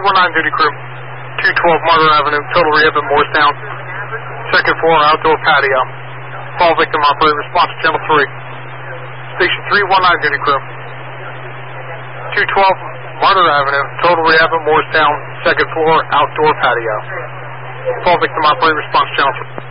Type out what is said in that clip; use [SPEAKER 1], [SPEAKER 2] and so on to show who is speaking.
[SPEAKER 1] 319 duty crew. 212 Martyr Avenue, total rehab at Morristown. Second floor, outdoor patio. Fall victim operator, response to channel 3. Station 319 duty crew. 212 Martyr Avenue, total rehab at Morristown. Second floor, outdoor patio. Fall victim operator, response to channel 3.